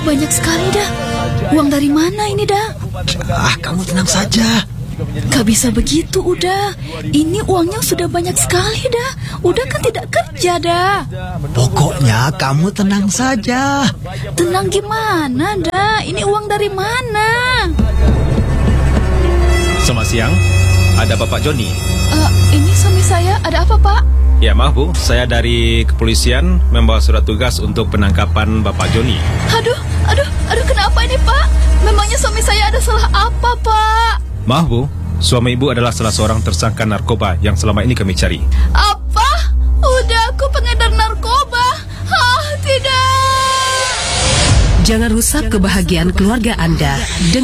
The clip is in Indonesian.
banyak sekali dah. Uang dari mana ini dah? Kamu tenang saja. Gak bisa begitu udah. Ini uangnya sudah banyak sekali dah. Udah kan tidak kerja dah. Pokoknya kamu tenang saja. Tenang gimana dah? Ini uang dari mana? Selamat siang, ada Bapak Joni. Ini suami saya, ada apa Pak? Ya maaf Bu, saya dari kepolisian membawa surat tugas untuk penangkapan Bapak Joni. Aduh, kenapa ini Pak? Memangnya suami saya ada salah apa Pak? Maaf Bu, suami Ibu adalah salah seorang tersangka narkoba yang selama ini kami cari. Apa? Udah aku pengedar narkoba? Tidak. Jangan rusak kebahagiaan keluarga Anda dengan